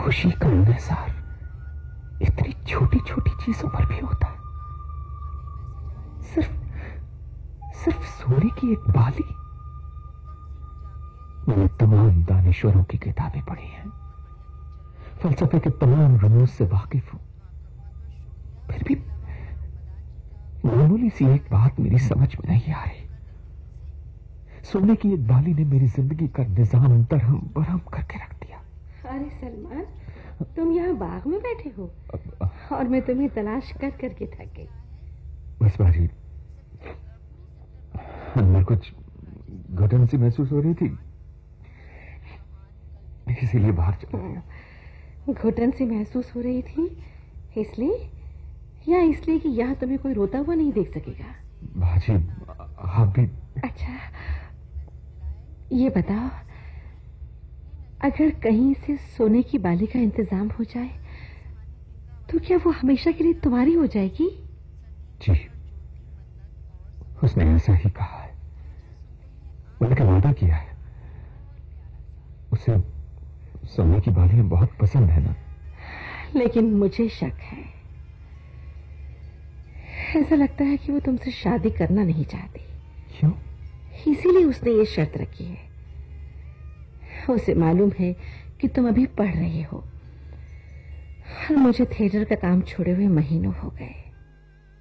खुशी का इन्हिसार इतनी छोटी छोटी चीजों पर भी होता है। सिर्फ सोने की एक बाली। मैंने तमाम दानिश्वरों की किताबें पढ़ी हैं, फलसफे के तमाम रमूज से वाकिफ हूं, फिर भी मामूली सी एक बात मेरी समझ में नहीं आ रही। सोने की एक बाली ने मेरी जिंदगी का निजाम दरहम बरहम करके रख दिया। अरे सलमान, तुम यहाँ बाग में बैठे हो और मैं तुम्हें तलाश कर करके थक गई। बस बाजी, अंदर कुछ घुटन सी महसूस हो रही थी, इसीलिए बाहर चला गया। घुटन सी महसूस हो रही थी इसलिए, या इसलिए कि यहाँ तुम्हें कोई रोता हुआ नहीं देख सकेगा? बाजी, आप भी। अच्छा, ये बताओ, अगर कहीं से सोने की बाली का इंतजाम हो जाए तो क्या वो हमेशा के लिए तुम्हारी हो जाएगी? जी, उसने ऐसा ही कहा है, बल्कि वादा किया है। उसे सोने की बालियां बहुत पसंद है ना। लेकिन मुझे शक है, ऐसा लगता है कि वो तुमसे शादी करना नहीं चाहती। क्यों? इसीलिए उसने ये शर्त रखी है। उसे मालूम है कि तुम अभी पढ़ रहे हो और मुझे थिएटर का काम छोड़े हुए महीनों हो गए।